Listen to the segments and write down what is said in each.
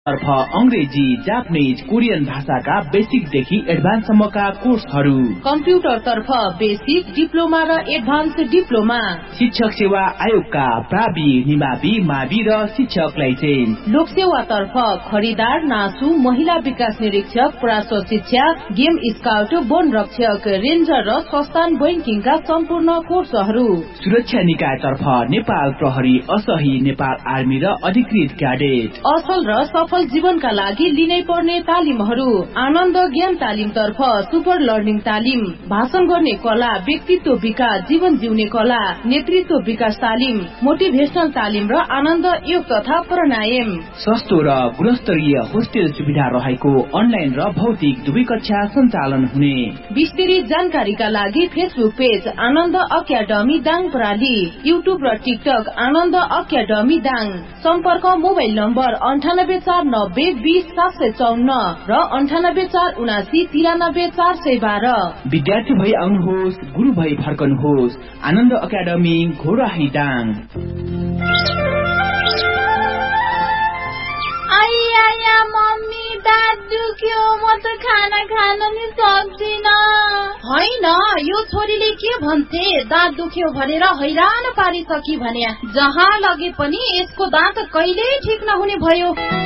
तर्फ अंग्रेजी, Japanese, Korean भाषाका बेसिकदेखि एडभान्ससम्मका कोर्सहरू। कम्प्युटर तर्फ बेसिक, डिप्लोमा र एडभान्स डिप्लोमा। शिक्षक सेवा आयोगका प्रावि, निमावि, मावि र शिक्षक लाइसेन्स। लोक सेवा तर्फ खरिदार, नासु, महिला विकास निरीक्षक, पराश्व शिक्षा, गेम स्काउट, वन रक्षक, रेन्जर र संस्थान बैंकिङका सम्पूर्ण कोर्सहरू। सुरक्षा निकाय तर्फ नेपाल प्रहरी, असही, नेपाल आर्मी र अधिकृत क्याडेट। असल र सफल जीवनका लागि लिनै पर्ने तालिमहरू। आनन्द ज्ञान तालिम तर्फ सुपर लर्निङ तालिम, भाषण गर्ने कला, व्यक्तित्व विकास, जीवन जिउने कला, नेतृत्व विकास तालिम, मोटिभेशनल तालिम र आनन्द योग तथा प्राणायाम। सस्तो र गुणस्तरीय होस्टेल सुविधा रहेको अनलाइन र भौतिक दुवै कक्षा सञ्चालन हुने। विस्तृत जानकारीका लागि फेसबुक पेज आनन्द अकादमी दाङ प्रणाली, युट्युब र टिकटक आनन्द अकादमी दाङ। सम्पर्क मोबाइल नम्बर 9849020754 र 9847793412। विद्यार्थी भई आउनुहोस्, गुरु भई फर्कनुहोस्। आनन्द अकादमी घोराही दाङ। आया मम्मी, दाँत दुख्यो, म त खाना खान नि सक्दिन। होइन, यो छोरीले के भन्थे, दाँत दुख्यो भनेर हैरान पारिसकी भने जहाँ लगे पनि यसको दाँत कहिले ठिक नहुने भयो।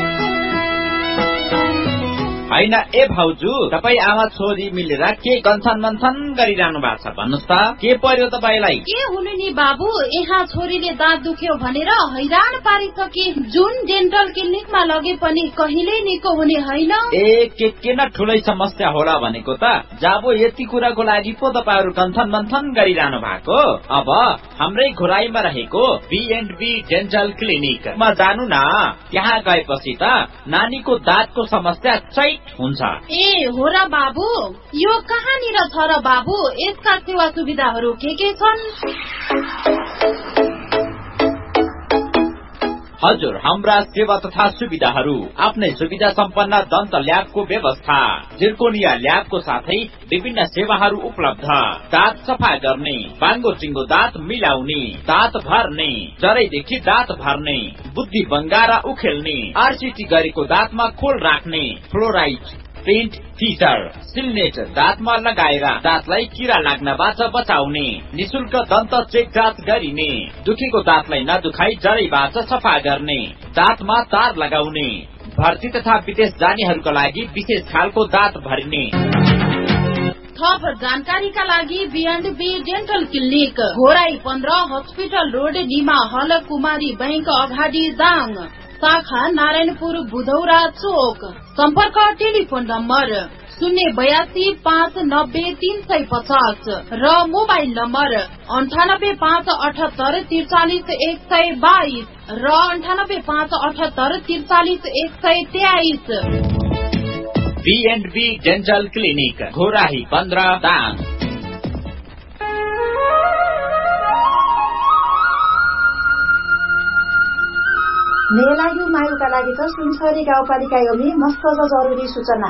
होइन ए भाउजू, तपाई आमा छोरी मिलेर के गन्थन मन्थन गरिरहनु भएको छ भन्नुस् त, के पर्यो तपाईलाई? के हुनु नि बाबु, यहाँ छोरीले दाँत दुख्यो भनेर हैरान पारिसके, जुन डेन्टल क्लिनिकमा लगे पनि कहिल्यै निको हुने होइन। ए के न ठुलै समस्या होला भनेको त, जाबो यति कुराको लागि पो तपाईहरु गन्थन मन्थन गरिरहनु भएको। अब हाम्रै घोराईमा रहेको B&B डेन्टल क्लिनिकमा जानु न, त्यहाँ गएपछि त नानीको दाँतको समस्या हुन्छ। ए हो र बाबु, यो कहाँनिर छ र बाबु, यसका सेवा सुविधाहरू के छन्? हजुर, हाम्रा सेवा तथा सुविधाहरू आफ्नै सुविधा सम्पन्न दन्त ल्याबको व्यवस्था, जिर्कोनिया ल्याबको साथै विभिन्न सेवाहरू उपलब्ध। दाँत सफा गर्ने, बाङ्गो चिङ्गो दाँत मिलाउने, दाँत भर्ने, जरैदेखि दाँत भर्ने, बुद्धि बङ्गारा उखेल्ने, RCT गरेको दाँतमा खोल राख्ने, फ्लोराइड, पेन्ट, फिटर, सिलनेट दाँतमा लगाएर दाँतलाई किरा लाग्नबाट बचाउने, निशुल्क दन्त चेक जाँच गरिने, दुखेको दाँतलाई नदुखाई जरैबाट सफा गर्ने, दाँतमा तार लगाउने, भर्ती तथा विदेश जानेहरूका लागि विशेष खालको दाँत भरिने। थप जानकारीका लागि B&B dental clinic, Ghorahi 15, hospital road, Nima हल, कुमारी बैंक अगाडि दाङ, शाखा नारायणपुर बुधौरा चोक। सम्पर्क टेलिफोन नम्बर 082590350 र मोबाइल नम्बर 9857843122 र 9857843123। B&B dental clinic, Ghorahi 15 Dang. मेलाग्यू मायुका लागि त सुनसरी गाउँपालिका योमी मस्त जरुरी सूचना।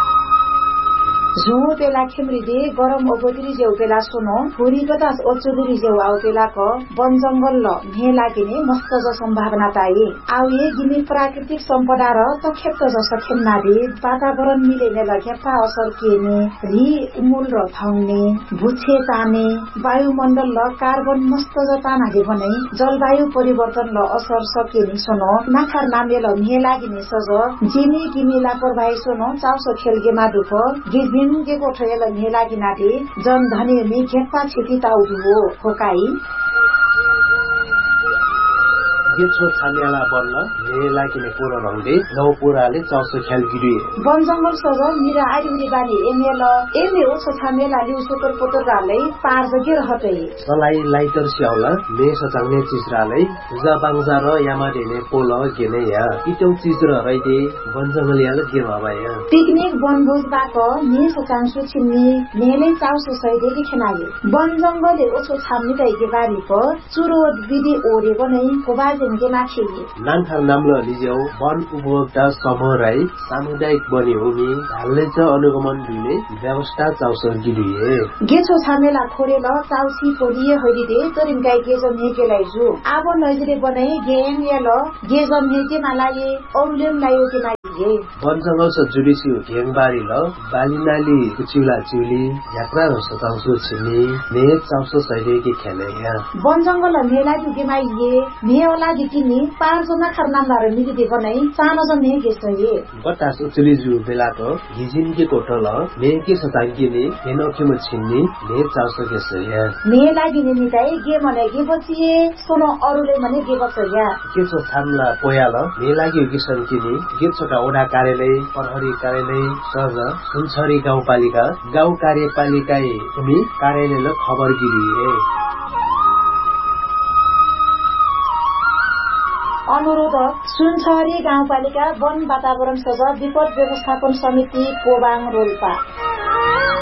झुङो पेला खेम्रिदे गरम ओबोतिरी जेउ पेला सोनो हुरी बतास ओचुदुरी जेउ आउ पेला क वन जंगल ल मे लागिने मस्त ज सम्भावना ताई आउ ये गिनी प्राकृतिक सम्पदा र तखेप्त ज सखेन्नादे वातावरण मिलेने लखेप्ता असर केने रि उमुल र थाउने भुछे ताने वायुमण्डल ल कार्बन मस्त ज तानादे भने जलवायु परिवर्तन ल असर सकेनी सोनो नाखार नामे ल मे लागिने सज जिनी किमी लापरवाही सोनो चाउसो खेलगे मादुक के कोठेल मेलागिनाले जन धने मे खेप्पा छिति ताउदु हो खोकाई गेछो छानियाला बन्न मेला किने पुरो रंगले नौ पुराले चाउसो ख्याल गिरिए वन जंगल सज मिरा आइउरी बानी एमे ओछो छामेला लिउ सोतर पोतर रालै पार जगे रहतै सलाई लाइटर स्याउला मे सचाउने चिजरालै जाबाङजा र यामाडेने पोल गेने या इतौ चिज र रैदे वन जंगल याल गेवाबाया पिकनिक वनभोज बाक मे सचाङसु छिन्नी मेले चाउसो सैदेले खेनाले वन जंगलले ओछो छाम्नी दैके बारी प चुरो विधि ओरे बनै कोबाजे के माथि नानथार नामले लिजेउ वन उपभोक्ता समूह राई सामुदायिक बनी हुने हालले च अनुगमन दिने व्यवस्था चाउसर गिलिए गेछो छामेला थोरेल चाउसी पोलिए होइदिए तरिन गाई गेजम हेकेलाई जु आब नैजरे बनाई गेम याल गेजम हेके मालाए औरलेम लायो के माइए वन जंगल स जुडिसी घेङबारी ल बालिनाली कुचिला चिउली यात्रा र सताउसो छिनी ने चाउसो सहिले के खेले या वन जंगल मेला जुगे माइए नेओला दिकिनी 5 जना खरनामदार मिलिदे बनाई सानो जने गेसए बतास उचली जु बेलाको हिजिन के कोटल ने के सतांगिने हेनोखेम छिन्नी ने चाउसो गेसया ने लागिने निताई गे मने गे बचिए सोनो अरुले मने गे बचया केसो थामला पोयाल ने लागि किसन किनी गेछोका ओडा कार्यालय प्रहरी कार्यालय सज सुनछरी गाउँपालिका गाउँ कार्यपालिकाए उनी कार्यालयले खबर गिरिए अनुरोध सुनछरी गाउँपालिका वन वातावरण सभा विपद व्यवस्थापन समिति पोबाङ रोल्पा